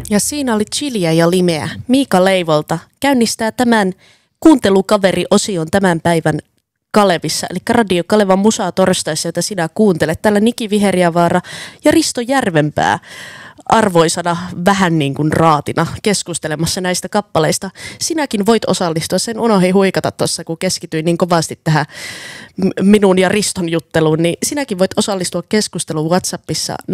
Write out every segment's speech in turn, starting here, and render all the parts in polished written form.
Ja siinä oli chiliä ja limeä. Miika Leivolta käynnistää tämän kuuntelukaveri-osion tämän päivän Kalevissa, eli Radio Kalevan musaa torstaissa, jota sinä kuuntelet. Täällä Niki Viheriävaara ja Risto Järvenpää arvoisana vähän niin kuin raatina keskustelemassa näistä kappaleista. Sinäkin voit osallistua, sen unohdin huikata tuossa, kun keskityin niin kovasti tähän minun ja Riston jutteluun, niin sinäkin voit osallistua keskusteluun WhatsAppissa 0440954495,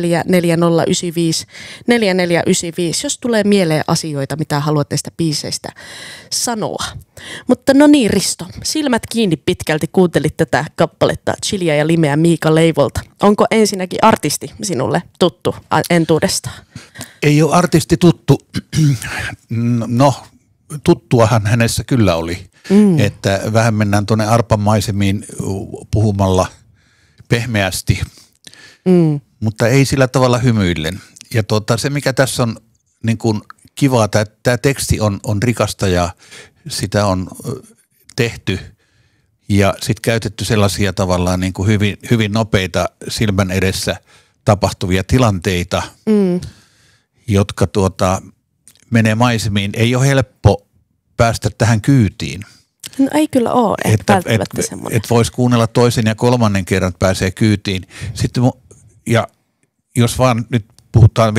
jos tulee mieleen asioita, mitä haluat näistä biiseistä sanoa. Mutta no niin, Risto, silmät kiinni pitkälti kuuntelit tätä kappaletta Chiliä ja limeä Miika Leivolta. Onko ensinnäkin artisti sinulle tuttu entuudestaan? Ei ole artisti tuttu. No, tuttuahan hänessä kyllä oli. Että vähän mennään tuonne arpan maisemiin puhumalla pehmeästi, mutta ei sillä tavalla hymyillen. Ja se, mikä tässä on niin kuin kivaa, tämä teksti on rikasta ja sitä on tehty ja sitten käytetty sellaisia tavallaan niin kuin hyvin nopeita silmän edessä tapahtuvia tilanteita, jotka menee maisemiin. Ei ole helppo päästä tähän kyytiin. No ei kyllä ole, välttämättä semmoinen. Että voisi kuunnella toisen ja kolmannen kerran, että pääsee kyytiin. Sitten, ja jos vaan nyt puhutaan